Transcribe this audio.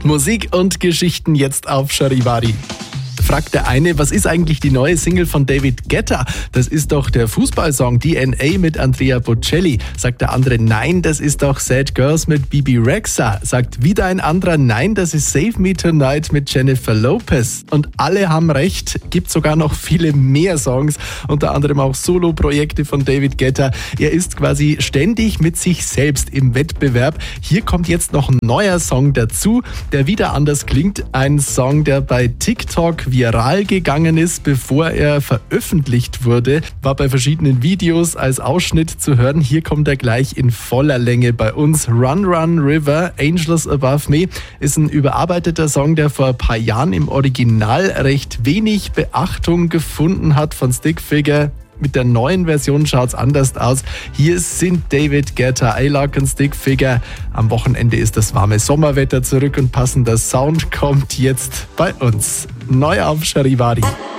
Musik und Geschichten jetzt auf Charivari. Fragt der eine, was ist eigentlich die neue Single von David Guetta? Das ist doch der Fußballsong DNA mit Andrea Bocelli. Sagt der andere, nein, das ist doch Sad Girls mit Bibi Rexha. Sagt wieder ein anderer, nein, das ist Save Me Tonight mit Jennifer Lopez. Und alle haben recht, gibt sogar noch viele mehr Songs, unter anderem auch Solo-Projekte von David Guetta. Er ist quasi ständig mit sich selbst im Wettbewerb. Hier kommt jetzt noch ein neuer Song dazu, der wieder anders klingt. Ein Song, der bei TikTok viral gegangen ist, bevor er veröffentlicht wurde, war bei verschiedenen Videos als Ausschnitt zu hören. Hier kommt er gleich in voller Länge bei uns. Run Run River, Angels Above Me ist ein überarbeiteter Song, der vor ein paar Jahren im Original recht wenig Beachtung gefunden hat von Stickfigure. Mit der neuen Version schaut's anders aus. Hier sind David Guetta, A-Lock und Stickfigure. Am Wochenende ist das warme Sommerwetter zurück und passender Sound kommt jetzt bei uns. Neu auf Charivari.